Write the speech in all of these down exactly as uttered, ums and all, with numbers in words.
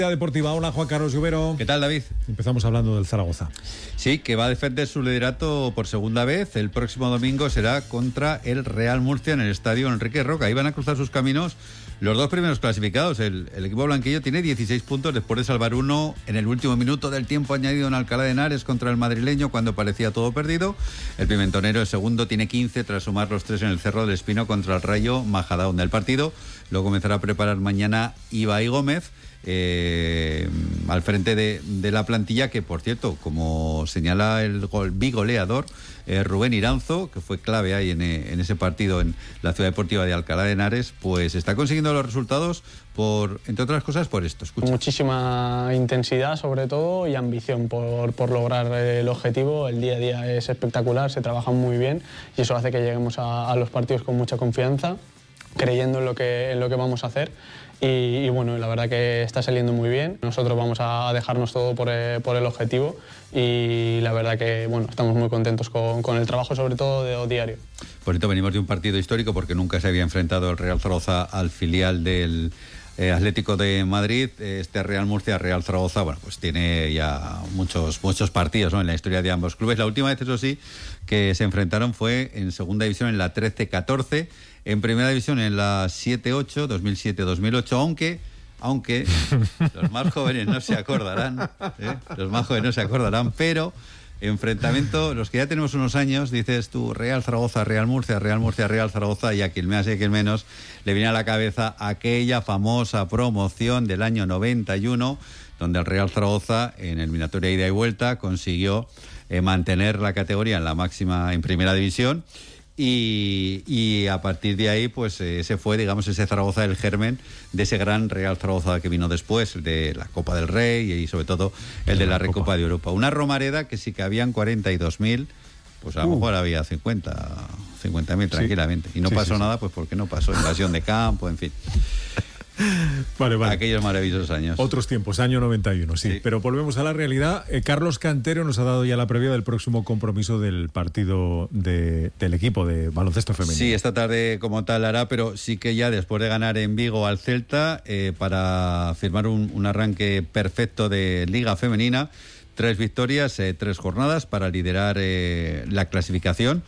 Deportiva. Hola, Juan Carlos Lluvero. ¿Qué tal, David? Empezamos hablando del Zaragoza. Sí, que va a defender su liderato por segunda vez. El próximo domingo será contra el Real Murcia en el estadio Enrique Roca. Ahí van a cruzar sus caminos los dos primeros clasificados. El, el equipo blanquillo tiene dieciséis puntos después de salvar uno en el último minuto del tiempo añadido en Alcalá de Henares contra el madrileño cuando parecía todo perdido. El pimentonero, el segundo, tiene quince tras sumar los tres en el Cerro del Espino contra el Rayo Majadahonda. El partido lo comenzará a preparar mañana Ibai Gómez. Eh, al frente de, de la plantilla, que por cierto, como señala el gol, bigoleador eh, Rubén Iranzo, que fue clave ahí en, en ese partido en la Ciudad Deportiva de Alcalá de Henares, pues está consiguiendo los resultados por, entre otras cosas, por esto. Escucha. Muchísima intensidad sobre todo y ambición por, por lograr el objetivo. El día a día es espectacular, se trabaja muy bien y eso hace que lleguemos a, a los partidos con mucha confianza, creyendo en lo que, en lo que vamos a hacer. Y, y bueno, la verdad que está saliendo muy bien. Nosotros vamos a dejarnos todo por, eh, por el objetivo y la verdad que bueno, estamos muy contentos con, con el trabajo, sobre todo de, de diario. Por esto venimos de un partido histórico porque nunca se había enfrentado el Real Zaragoza al filial del eh, Atlético de Madrid. Este Real Murcia, Real Zaragoza, bueno, pues tiene ya muchos, muchos partidos, ¿no?, en la historia de ambos clubes. La última vez, eso sí, que se enfrentaron fue en segunda división en la trece catorce. En primera división en la siete ocho, dos mil siete dos mil ocho, aunque, aunque los más jóvenes no se acordarán, ¿eh? los más jóvenes no se acordarán, pero enfrentamiento, los que ya tenemos unos años, dices tú, Real Zaragoza, Real Murcia, Real Murcia, Real Zaragoza, y a quien más y a quien menos le viene a la cabeza aquella famosa promoción del año noventa y uno, donde el Real Zaragoza, en eliminatoria ida y vuelta, consiguió eh, mantener la categoría en la máxima, en primera división. Y, y a partir de ahí, pues eh, ese fue, digamos, ese Zaragoza el germen de ese gran Real Zaragoza que vino después, el de la Copa del Rey y sobre todo el de la Recopa de Europa. Una Romareda que sí que habían cuarenta y dos mil, pues a lo uh. mejor había cincuenta mil tranquilamente. Sí. Y no sí, pasó sí, nada, pues porque no pasó invasión de campo, en fin. Vale, vale. Aquellos maravillosos años. Otros tiempos, año noventa y uno, sí. sí. Pero volvemos a la realidad. Eh, Carlos Cantero nos ha dado ya la previa del próximo compromiso del partido de, del equipo de baloncesto femenino. Sí, esta tarde como tal hará, pero sí que ya después de ganar en Vigo al Celta, eh, para firmar un, un arranque perfecto de Liga Femenina, tres victorias, eh, tres jornadas para liderar eh, la clasificación.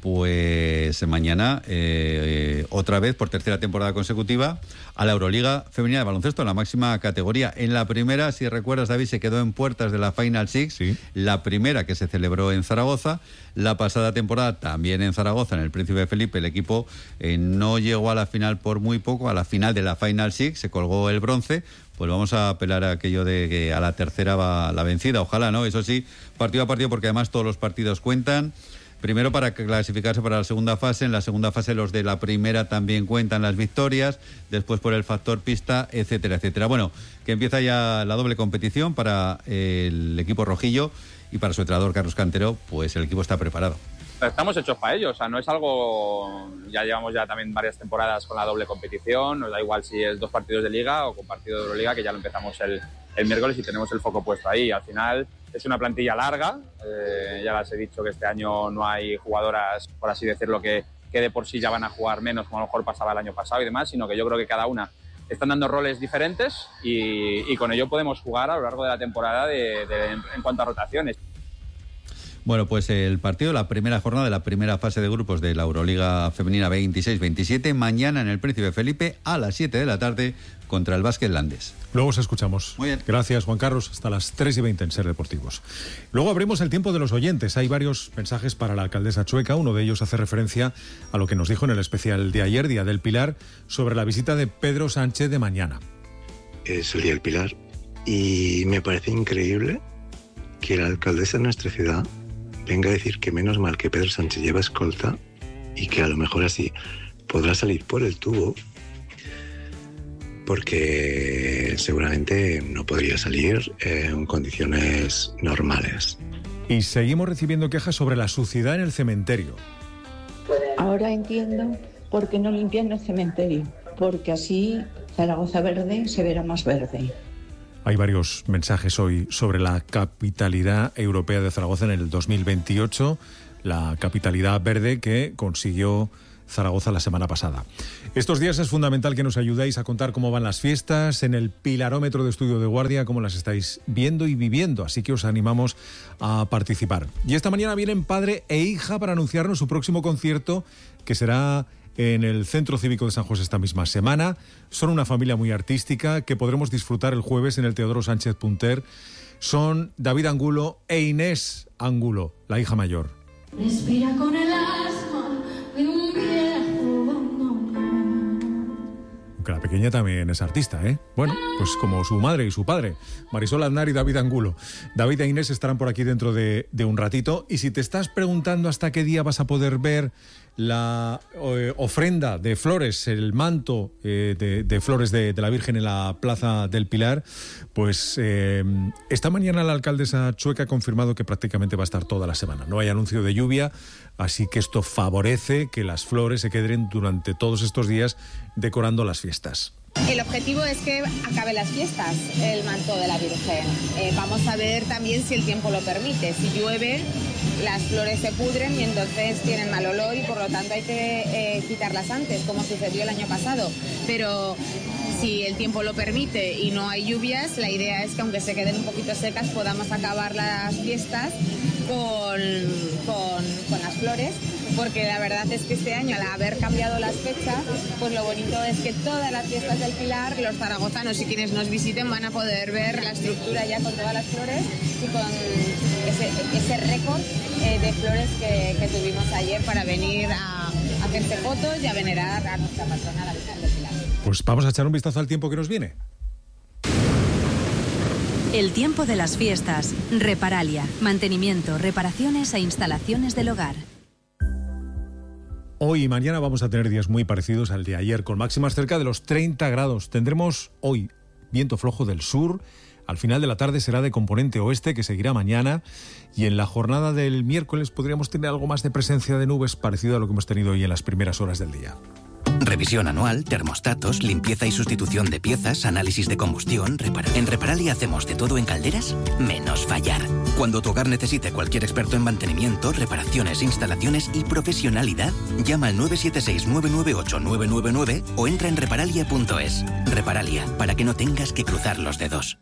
Pues mañana, eh, otra vez, por tercera temporada consecutiva, a la Euroliga Femenina de Baloncesto, en la máxima categoría. En la primera, si recuerdas, David, se quedó en puertas de la Final Six, sí. La primera que se celebró en Zaragoza. La pasada temporada, también en Zaragoza, en el Príncipe Felipe, el equipo eh, no llegó a la final por muy poco, a la final de la Final Six, se colgó el bronce. Pues vamos a apelar a aquello de que a la tercera va la vencida, ojalá, ¿no? Eso sí, partido a partido, porque además todos los partidos cuentan. Primero para clasificarse para la segunda fase, en la segunda fase los de la primera también cuentan las victorias, después por el factor pista, etcétera, etcétera. Bueno, que empieza ya la doble competición para el equipo rojillo y para su entrenador Carlos Cantero, pues el equipo está preparado. Estamos hechos para ello, o sea, no es algo, ya llevamos ya también varias temporadas con la doble competición, nos da igual si es dos partidos de Liga o con partido de Euroliga, que ya lo empezamos el, el miércoles y tenemos el foco puesto ahí. Al final es una plantilla larga, eh, ya les he dicho que este año no hay jugadoras, por así decirlo, que, que de por sí ya van a jugar menos, como a lo mejor pasaba el año pasado y demás, sino que yo creo que cada una están dando roles diferentes y, y con ello podemos jugar a lo largo de la temporada de, de, en cuanto a rotaciones. Bueno, pues el partido, la primera jornada de la primera fase de grupos de la Euroliga Femenina veintiséis veintisiete, mañana en el Príncipe Felipe a las siete de la tarde contra el Básquet Landés. Luego os escuchamos. Muy bien. Gracias, Juan Carlos. Hasta las tres y veinte en Ser Deportivos. Luego abrimos el tiempo de los oyentes. Hay varios mensajes para la alcaldesa Chueca. Uno de ellos hace referencia a lo que nos dijo en el especial de ayer, Día del Pilar, sobre la visita de Pedro Sánchez de mañana. Es el Día del Pilar y me parece increíble que la alcaldesa de nuestra ciudad venga a decir que menos mal que Pedro Sánchez lleva escolta y que a lo mejor así podrá salir por el tubo, porque seguramente no podría salir en condiciones normales. Y seguimos recibiendo quejas sobre la suciedad en el cementerio. Ahora entiendo por qué no limpian el cementerio, porque así Zaragoza Verde se verá más verde. Hay varios mensajes hoy sobre la capitalidad europea de Zaragoza en el dos mil veintiocho, la capitalidad verde que consiguió Zaragoza la semana pasada. Estos días es fundamental que nos ayudéis a contar cómo van las fiestas en el Pilarómetro de Estudio de Guardia, cómo las estáis viendo y viviendo, así que os animamos a participar. Y esta mañana vienen padre e hija para anunciarnos su próximo concierto, que será en el Centro Cívico de San José esta misma semana. Son una familia muy artística que podremos disfrutar el jueves en el Teodoro Sánchez Punter. Son David Angulo e Inés Angulo, la hija mayor. Respira con el asma de un viejo abandono. Aunque la pequeña también es artista, ¿eh? Bueno, pues como su madre y su padre, Marisol Aznar y David Angulo. David e Inés estarán por aquí dentro de, de un ratito. Y si te estás preguntando hasta qué día vas a poder ver la eh, ofrenda de flores, el manto eh, de, de flores de, de la Virgen en la Plaza del Pilar, pues eh, esta mañana la alcaldesa Chueca ha confirmado que prácticamente va a estar toda la semana. No hay anuncio de lluvia, así que esto favorece que las flores se queden durante todos estos días decorando las fiestas. El objetivo es que acabe las fiestas, el manto de la Virgen. Eh, vamos a ver también si el tiempo lo permite. Si llueve, las flores se pudren y entonces tienen mal olor y por lo tanto hay que eh, quitarlas antes, como sucedió el año pasado. Pero si el tiempo lo permite y no hay lluvias, la idea es que aunque se queden un poquito secas podamos acabar las fiestas con, con, con las flores, porque la verdad es que este año, al haber cambiado las fechas, pues lo bonito es que todas las fiestas del Pilar, los zaragozanos y quienes nos visiten van a poder ver la estructura ya con todas las flores y con ese, ese récord eh, de flores que, que tuvimos ayer para venir a, a hacerse fotos y a venerar a nuestra patrona, la Virgen del Pilar. Pues vamos a echar un vistazo al tiempo que nos viene. El tiempo de las fiestas. Reparalia. Mantenimiento, reparaciones e instalaciones del hogar. Hoy y mañana vamos a tener días muy parecidos al de ayer, con máximas cerca de los treinta grados. Tendremos hoy viento flojo del sur. Al final de la tarde será de componente oeste, que seguirá mañana. Y en la jornada del miércoles podríamos tener algo más de presencia de nubes, parecido a lo que hemos tenido hoy en las primeras horas del día. Revisión anual, termostatos, limpieza y sustitución de piezas, análisis de combustión, repara... En Reparalia hacemos de todo en calderas, menos fallar. Cuando tu hogar necesite cualquier experto en mantenimiento, reparaciones, instalaciones y profesionalidad, llama al nueve siete seis, nueve nueve ocho, nueve nueve nueve o entra en reparalia punto es. Reparalia, para que no tengas que cruzar los dedos.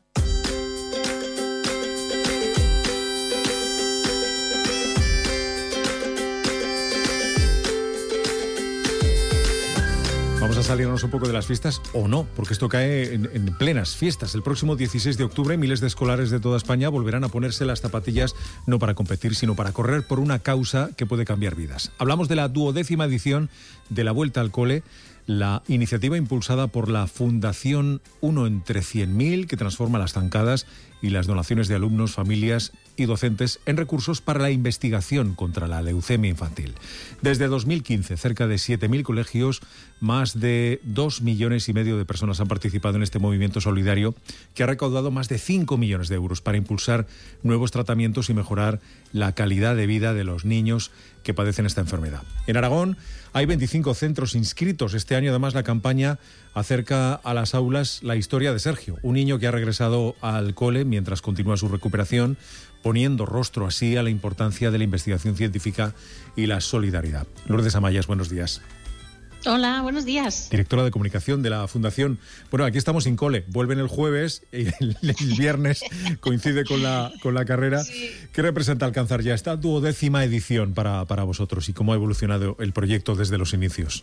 Vamos a salirnos un poco de las fiestas, o no, porque esto cae en, en plenas fiestas. El próximo dieciséis de octubre, miles de escolares de toda España volverán a ponerse las zapatillas no para competir, sino para correr por una causa que puede cambiar vidas. Hablamos de la duodécima edición de la Vuelta al Cole, la iniciativa impulsada por la Fundación Uno entre cien mil, que transforma las zancadas y las donaciones de alumnos, familias y docentes en recursos para la investigación contra la leucemia infantil. Desde dos mil quince, cerca de siete mil colegios, más de dos millones y medio de personas han participado en este movimiento solidario que ha recaudado más de cinco millones de euros para impulsar nuevos tratamientos y mejorar la calidad de vida de los niños que padecen esta enfermedad. En Aragón hay veinticinco centros inscritos. Este año, además, la campaña acerca a las aulas la historia de Sergio, un niño que ha regresado al cole mientras continúa su recuperación, poniendo rostro así a la importancia de la investigación científica y la solidaridad. Lourdes Amayas, buenos días. Hola, buenos días. Directora de comunicación de la Fundación. Bueno, aquí estamos sin cole. Vuelven el jueves y el, el viernes coincide con la, con la carrera. Sí. ¿Qué representa alcanzar ya esta duodécima edición para, para vosotros y cómo ha evolucionado el proyecto desde los inicios?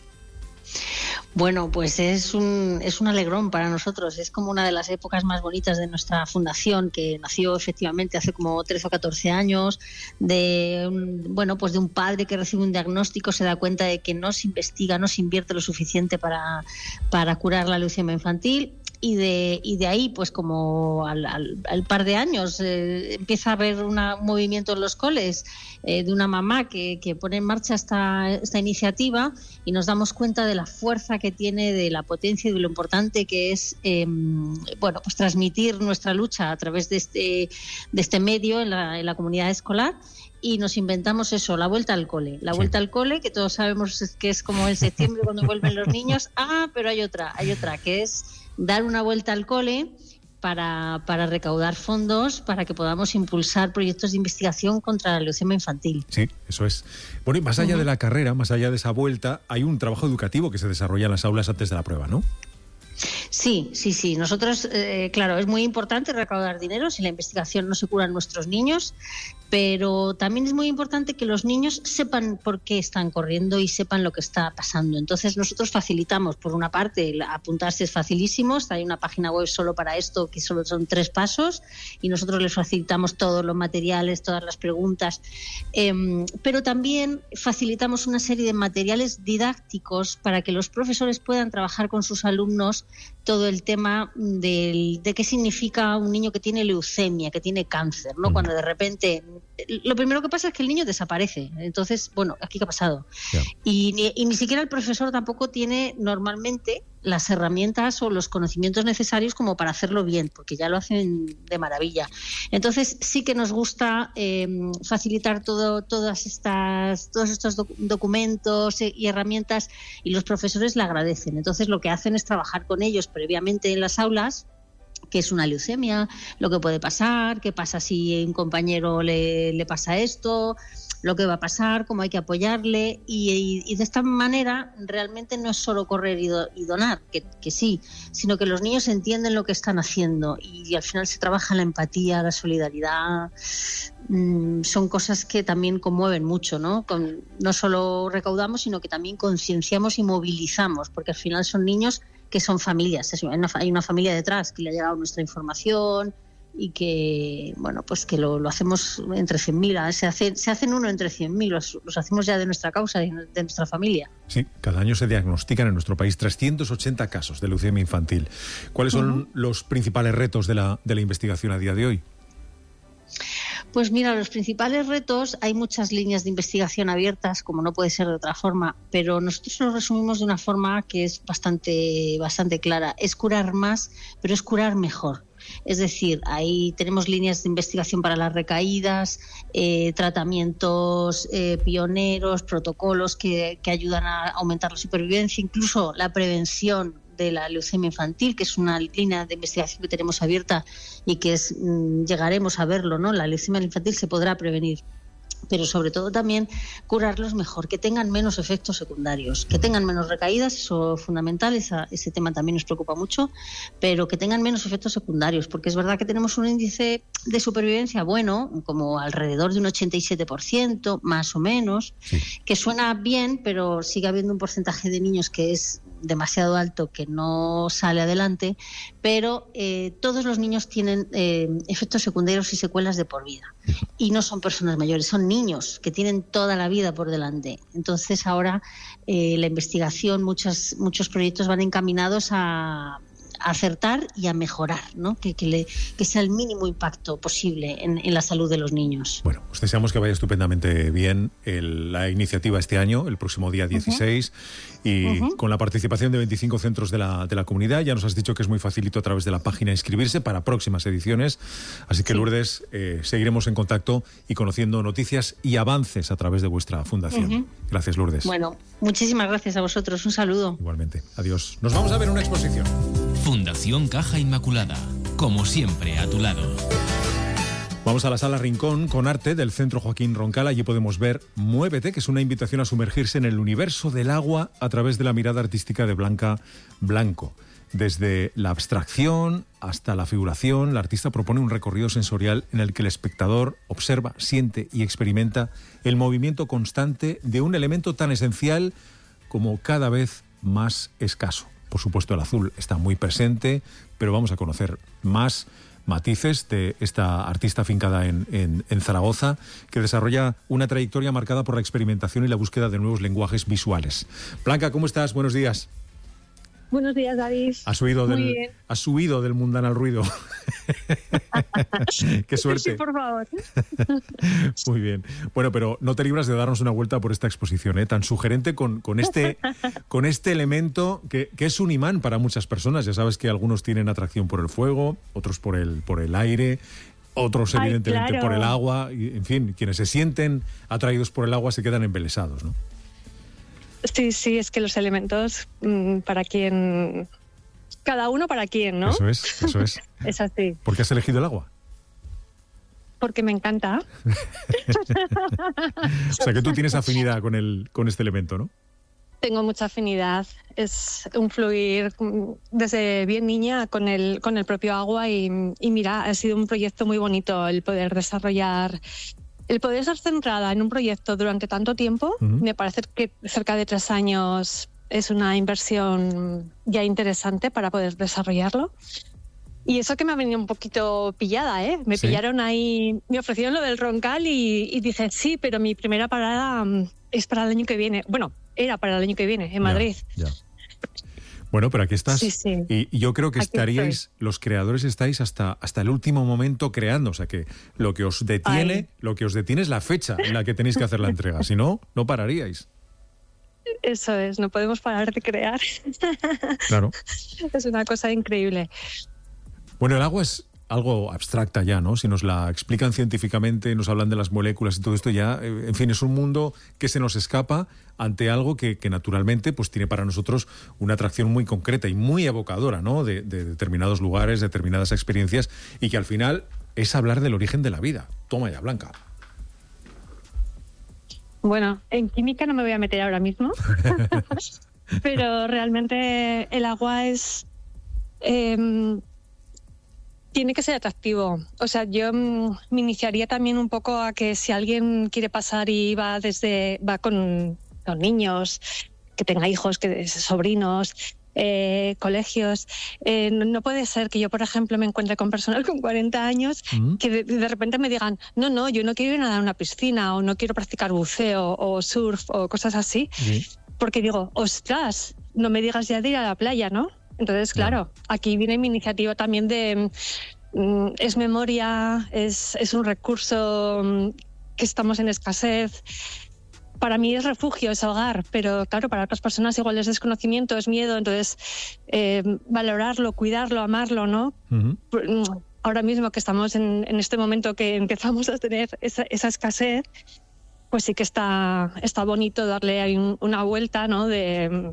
Bueno, pues es un, es un alegrón para nosotros. Es como una de las épocas más bonitas de nuestra fundación, que nació efectivamente hace como trece o catorce años, de un, bueno, pues de un padre que recibe un diagnóstico, se da cuenta de que no se investiga, no se invierte lo suficiente para, para curar la leucemia infantil. Y de, y de ahí, pues como al, al, al par de años, eh, empieza a haber una, un movimiento en los coles eh, de una mamá que, que pone en marcha esta, esta iniciativa y nos damos cuenta de la fuerza que tiene, de la potencia y de lo importante que es eh, bueno, pues transmitir nuestra lucha a través de este, de este medio en la, en la comunidad escolar. Y nos inventamos eso, la vuelta al cole. La vuelta sí. al cole, que todos sabemos que es como en septiembre cuando vuelven los niños. Ah, pero hay otra, hay otra, que es dar una vuelta al cole para, para recaudar fondos para que podamos impulsar proyectos de investigación contra la leucemia infantil. Sí, eso es. Bueno, y más allá uh-huh. de la carrera, más allá de esa vuelta, hay un trabajo educativo que se desarrolla en las aulas antes de la prueba, ¿no? Sí, sí, sí. Nosotros, eh, claro, es muy importante recaudar dinero. Si la investigación no se curan nuestros niños, pero también es muy importante que los niños sepan por qué están corriendo y sepan lo que está pasando. Entonces nosotros facilitamos, por una parte, apuntarse es facilísimo, hay una página web solo para esto que solo son tres pasos y nosotros les facilitamos todos los materiales, todas las preguntas, eh, pero también facilitamos una serie de materiales didácticos para que los profesores puedan trabajar con sus alumnos todo el tema del, de qué significa un niño que tiene leucemia, que tiene cáncer, ¿no? Cuando de repente lo primero que pasa es que el niño desaparece. Entonces, bueno, ¿aquí qué ha pasado? Yeah. Y, ni, y ni siquiera el profesor tampoco tiene normalmente las herramientas o los conocimientos necesarios como para hacerlo bien, porque ya lo hacen de maravilla. Entonces, sí que nos gusta eh, facilitar todo, todas estas, todos estos doc- documentos y herramientas, y los profesores le agradecen. Entonces, lo que hacen es trabajar con ellos previamente en las aulas, qué es una leucemia, lo que puede pasar, qué pasa si a un compañero le, le pasa esto, lo que va a pasar, cómo hay que apoyarle, y, y, y de esta manera realmente no es solo correr y, do, y donar, que, que sí, sino que los niños entienden lo que están haciendo y, y al final se trabaja la empatía, la solidaridad. Mm, son cosas que también conmueven mucho, ¿no? Con, no solo recaudamos, sino que también concienciamos y movilizamos, porque al final son niños que son familias, hay una, hay una familia detrás que le ha llegado nuestra información y que, bueno, pues que lo, lo hacemos entre cien mil, se, hace, se hacen uno entre cien mil, los, los hacemos ya de nuestra causa, de, de nuestra familia. Sí, cada año se diagnostican en nuestro país trescientos ochenta casos de leucemia infantil. ¿Cuáles son uh-huh. los principales retos de la, de la investigación a día de hoy? Pues mira, los principales retos, hay muchas líneas de investigación abiertas, como no puede ser de otra forma, pero nosotros lo resumimos de una forma que es bastante, bastante clara. Es curar más, pero es curar mejor. Es decir, ahí tenemos líneas de investigación para las recaídas, eh, tratamientos eh, pioneros, protocolos que, que ayudan a aumentar la supervivencia, incluso la prevención de la leucemia infantil, que es una línea de investigación que tenemos abierta y que es, mmm, llegaremos a verlo, ¿no? La leucemia infantil se podrá prevenir, pero sobre todo también curarlos mejor, que tengan menos efectos secundarios, que tengan menos recaídas, eso es fundamental, esa, ese tema también nos preocupa mucho, pero que tengan menos efectos secundarios, porque es verdad que tenemos un índice de supervivencia bueno, como alrededor de un ochenta y siete por ciento, más o menos, sí. que suena bien, pero sigue habiendo un porcentaje de niños que es demasiado alto, que no sale adelante, pero eh, todos los niños tienen eh, efectos secundarios y secuelas de por vida. Y no son personas mayores, son niños que tienen toda la vida por delante. Entonces ahora eh, la investigación, muchos, muchos proyectos van encaminados a a acertar y a mejorar, ¿no? Que, que, le, que sea el mínimo impacto posible en, en la salud de los niños. Bueno, pues deseamos que vaya estupendamente bien el, la iniciativa este año, el próximo día dieciséis, uh-huh. y uh-huh. con la participación de veinticinco centros de la, de la comunidad. Ya nos has dicho que es muy facilito a través de la página inscribirse para próximas ediciones, así que sí. Lourdes, eh, seguiremos en contacto y conociendo noticias y avances a través de vuestra fundación. Uh-huh. Gracias, Lourdes. Bueno, muchísimas gracias a vosotros, un saludo. Igualmente, adiós. Nos vamos a ver una exposición. Fundación Caja Inmaculada, como siempre a tu lado. Vamos a la Sala Rincón con arte del Centro Joaquín Roncal. Allí podemos ver Muévete, que es una invitación a sumergirse en el universo del agua a través de la mirada artística de Blanca Blanco. Desde la abstracción hasta la figuración, la artista propone un recorrido sensorial en el que el espectador observa, siente y experimenta el movimiento constante de un elemento tan esencial como cada vez más escaso. Por supuesto, el azul está muy presente, pero vamos a conocer más matices de esta artista afincada en, en, en Zaragoza, que desarrolla una trayectoria marcada por la experimentación y la búsqueda de nuevos lenguajes visuales. Blanca, ¿cómo estás? Buenos días. Buenos días, David. Has huido del, has huido del mundano al ruido. Qué suerte. Sí, por favor. Muy bien. Bueno, pero no te libras de darnos una vuelta por esta exposición, ¿eh? Tan sugerente con, con, este, con este elemento que, que es un imán para muchas personas. Ya sabes que algunos tienen atracción por el fuego, otros por el, por el aire, otros Ay, evidentemente claro. por el agua. Y, en fin, quienes se sienten atraídos por el agua se quedan embelesados, ¿no? Sí, sí, es que los elementos, para quien cada uno para quién, ¿no? Eso es, eso es. Es así. ¿Por qué has elegido el agua? Porque me encanta. O sea, que tú tienes afinidad con, el, con este elemento, ¿no? Tengo mucha afinidad. Es un fluir desde bien niña con el, con el propio agua y, y mira, ha sido un proyecto muy bonito el poder desarrollar, el poder estar centrada en un proyecto durante tanto tiempo. Uh-huh. Me parece que cerca de tres años es una inversión ya interesante para poder desarrollarlo. Y eso que me ha venido un poquito pillada, ¿eh? Me ¿Sí? pillaron ahí, me ofrecieron lo del Roncal y, y dije, sí, pero mi primera parada es para el año que viene. Bueno, era para el año que viene, en Madrid. Ya, ya. Bueno, pero aquí estás. Sí, sí. Y, y yo creo que Aquí estaríais, estoy. los creadores estáis hasta, hasta el último momento creando. O sea que lo que os detiene, Ay. lo que os detiene es la fecha en la que tenéis que hacer la entrega. Si no, no pararíais. Eso es, no podemos parar de crear. Claro. Es una cosa increíble. Bueno, el agua es algo abstracta ya, ¿no? Si nos la explican científicamente, nos hablan de las moléculas y todo esto ya, en fin, es un mundo que se nos escapa ante algo que, que naturalmente pues tiene para nosotros una atracción muy concreta y muy evocadora, ¿no? De, de determinados lugares, determinadas experiencias, y que al final es hablar del origen de la vida. Toma ya, Blanca. Bueno, en química no me voy a meter ahora mismo, pero realmente el agua es... Eh, tiene que ser atractivo. O sea, yo mm, me iniciaría también un poco a que si alguien quiere pasar y va desde va con, con niños, que tenga hijos, que sobrinos, eh, colegios, eh, no, no puede ser que yo, por ejemplo, me encuentre con personas con cuarenta años mm. que de, de repente me digan, no, no, yo no quiero ir a nadar a una piscina o no quiero practicar buceo o surf o cosas así, mm. porque digo, ostras, no me digas ya de ir a la playa, ¿no? Entonces, claro, aquí viene mi iniciativa también de... Mm, es memoria, es, es un recurso mm, que estamos en escasez. Para mí es refugio, es hogar, pero claro, para otras personas igual es desconocimiento, es miedo. Entonces, eh, valorarlo, cuidarlo, amarlo, ¿no? Uh-huh. Ahora mismo que estamos en, en este momento que empezamos a tener esa, esa escasez, pues sí que está, está bonito darle ahí un, una vuelta, ¿no? De...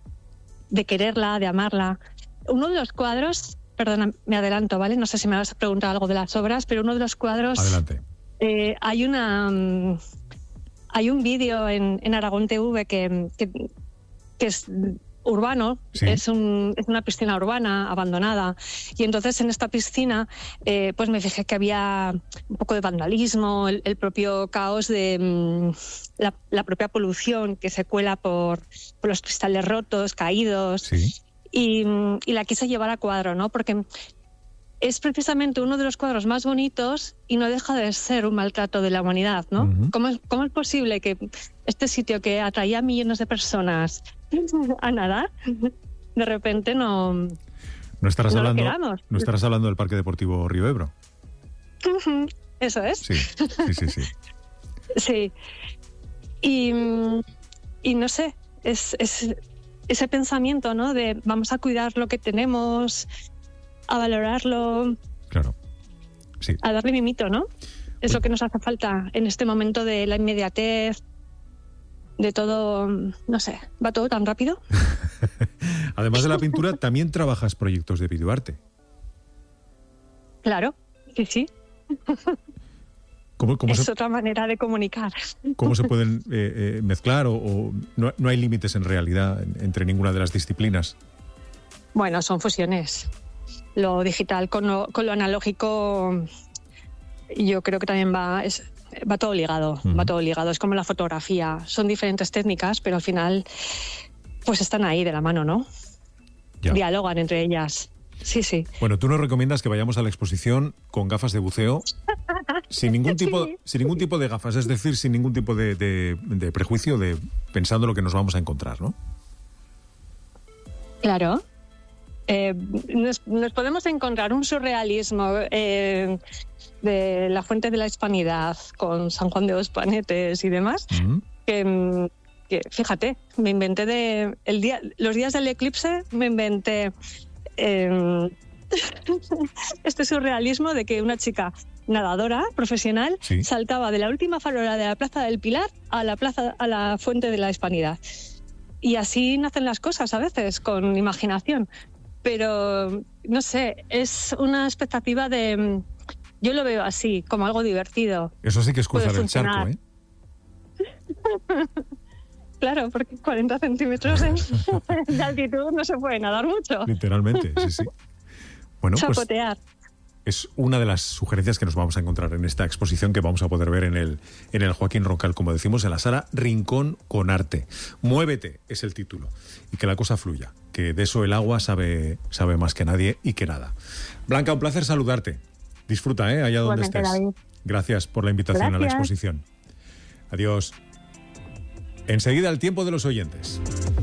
de quererla, de amarla. Uno de los cuadros, perdona, me adelanto, ¿vale? No sé si me vas a preguntar algo de las obras, pero uno de los cuadros... Adelante. Eh, hay una... Um, hay un vídeo en, en Aragón T V que, que, que es urbano, ¿sí? es, un, es una piscina urbana abandonada, y entonces en esta piscina eh, pues me fijé que había un poco de vandalismo, el, el propio caos de um, la, la propia polución que se cuela por, por los cristales rotos, caídos, ¿sí? y, y la quise llevar a cuadro, ¿no? Porque es precisamente uno de los cuadros más bonitos y no deja de ser un maltrato de la humanidad, ¿no? Uh-huh. ¿Cómo es, cómo es posible que este sitio que atraía a millones de personas a nadar, de repente no, no estarás no hablando, lo queramos? No estarás hablando del Parque Deportivo Río Ebro. Uh-huh. Eso es. Sí, sí, sí. Sí. Sí. Y, y no sé, es, es ese pensamiento, ¿no? De vamos a cuidar lo que tenemos, a valorarlo, claro, sí, a darle mimito, ¿no? Es pues lo que nos hace falta en este momento de la inmediatez, de todo, no sé, va todo tan rápido. Además de la pintura, también trabajas proyectos de videoarte. Claro, sí, sí. ¿Cómo, cómo es se, otra manera de comunicar. ¿Cómo se pueden eh, eh, mezclar o, o no, no hay límites en realidad entre ninguna de las disciplinas? Bueno, son fusiones. Lo digital con lo, con lo analógico, yo creo que también va, es, va todo ligado, uh-huh. va todo ligado. Es como la fotografía, son diferentes técnicas, pero al final pues están ahí de la mano, ¿no? Ya. Dialogan entre ellas. Sí, sí. Bueno, tú nos recomiendas que vayamos a la exposición con gafas de buceo, sin ningún tipo, sí. sin ningún tipo de gafas, es decir, sin ningún tipo de, de, de prejuicio, de pensando lo que nos vamos a encontrar, ¿no? Claro. Eh, nos, nos podemos encontrar un surrealismo eh, de la fuente de la hispanidad con San Juan de los Panetes y demás, uh-huh. que, que fíjate, me inventé de el día, los días del eclipse me inventé eh, este surrealismo de que una chica nadadora profesional sí. saltaba de la última farola de la Plaza del Pilar a la plaza a la fuente de la Hispanidad. Y así nacen las cosas a veces, con imaginación. pero no sé, es una expectativa de... Yo lo veo así, como algo divertido. Eso sí que es cruzar el charco, ¿eh? Claro, porque cuarenta centímetros de altitud no se puede nadar mucho. Literalmente, sí, sí. Bueno, chapotear. Pues es una de las sugerencias que nos vamos a encontrar en esta exposición que vamos a poder ver en el, en el Joaquín Roncal, como decimos, en la sala Rincón con Arte. Muévete es el título. Y que la cosa fluya. Que de eso el agua sabe, sabe más que nadie y que nada. Blanca, un placer saludarte. Disfruta, ¿eh? Allá donde estés. David. Gracias por la invitación Gracias. a la exposición. Adiós. Enseguida el tiempo de los oyentes.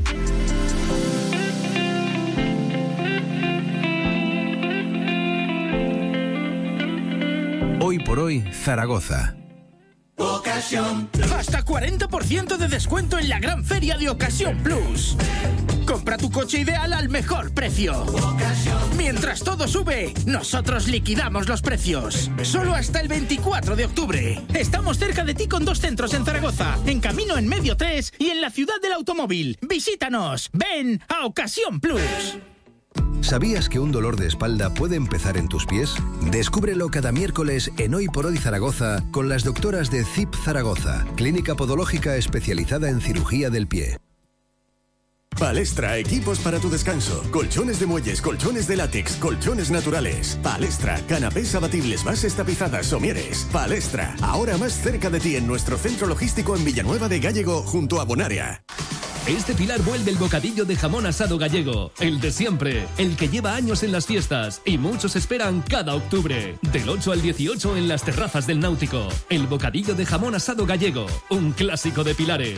Hoy por hoy, Zaragoza. Ocasión Plus. Hasta cuarenta por ciento de descuento en la gran feria de Ocasión Plus. Compra tu coche ideal al mejor precio. Ocasión. Mientras todo sube, nosotros liquidamos los precios. Solo hasta el veinticuatro de octubre. Estamos cerca de ti con dos centros en Zaragoza, en Camino en Medio tres y en la Ciudad del Automóvil. Visítanos. Ven a Ocasión Plus. ¿Sabías que un dolor de espalda puede empezar en tus pies? Descúbrelo cada miércoles en Hoy por Hoy Zaragoza con las doctoras de C I P Zaragoza, clínica podológica especializada en cirugía del pie. Palestra, equipos para tu descanso. Colchones de muelles, colchones de látex, colchones naturales. Palestra, canapés abatibles, bases tapizadas, somieres. Palestra, ahora más cerca de ti en nuestro centro logístico en Villanueva de Gállego, junto a Bonaria. Este Pilar vuelve el bocadillo de jamón asado gallego, el de siempre, el que lleva años en las fiestas y muchos esperan cada octubre. Del ocho al dieciocho en las terrazas del Náutico. El bocadillo de jamón asado gallego, un clásico de Pilares.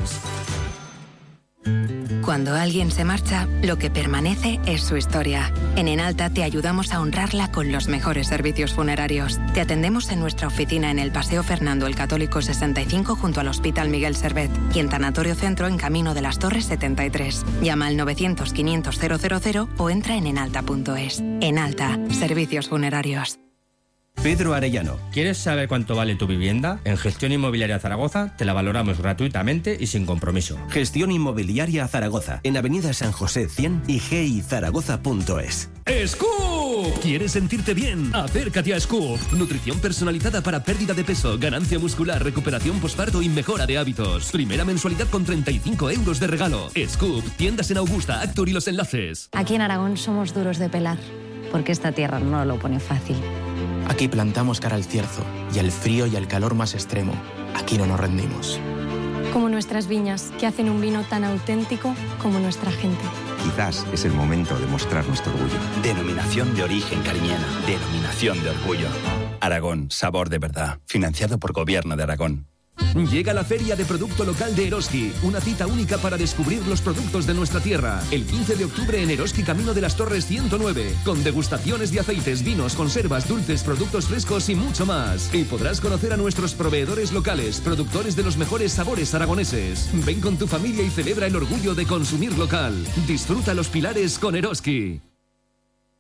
Cuando alguien se marcha, lo que permanece es su historia. En Enalta te ayudamos a honrarla con los mejores servicios funerarios. Te atendemos en nuestra oficina en el Paseo Fernando el Católico sesenta y cinco junto al Hospital Miguel Servet y en Tanatorio Centro en Camino de las Torres setenta y tres. Llama al novecientos quinientos cero cero cero o entra en enalta punto es. Enalta, servicios funerarios. Pedro Arellano. ¿Quieres saber cuánto vale tu vivienda? En Gestión Inmobiliaria Zaragoza te la valoramos gratuitamente y sin compromiso. Gestión Inmobiliaria Zaragoza, en Avenida San José cien y g i zaragoza punto es. ¡Scoop! ¿Quieres sentirte bien? Acércate a Scoop. Nutrición personalizada para pérdida de peso, ganancia muscular, recuperación posparto y mejora de hábitos. Primera mensualidad con treinta y cinco euros de regalo. Scoop, tiendas en Augusta, Actur y Los Enlaces. Aquí en Aragón somos duros de pelar, porque esta tierra no lo pone fácil. Aquí plantamos cara al cierzo y al frío y al calor más extremo. Aquí no nos rendimos. Como nuestras viñas, que hacen un vino tan auténtico como nuestra gente. Quizás es el momento de mostrar nuestro orgullo. Denominación de origen cariñena. Denominación de orgullo. Aragón, sabor de verdad. Financiado por Gobierno de Aragón. Llega la Feria de Producto Local de Eroski, una cita única para descubrir los productos de nuestra tierra. El quince de octubre en Eroski, Camino de las Torres ciento nueve, con degustaciones de aceites, vinos, conservas, dulces, productos frescos y mucho más. Y podrás conocer a nuestros proveedores locales, productores de los mejores sabores aragoneses. Ven con tu familia y celebra el orgullo de consumir local. Disfruta los Pilares con Eroski.